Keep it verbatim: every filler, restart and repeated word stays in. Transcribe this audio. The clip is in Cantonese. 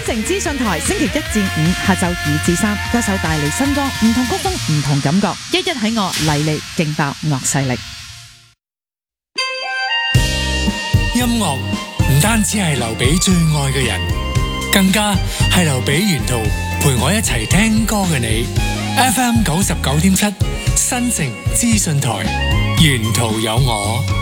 情資訊台星期一至五下晝二至三，歌手帶嚟新歌，唔同曲風，唔同感覺，一一喺我麗麗勁爆樂勢力。 音樂唔單止係留俾最愛嘅人，更加係留俾沿途陪我一齊聽歌嘅你。F M 九十九點七新城資訊台，沿途有我。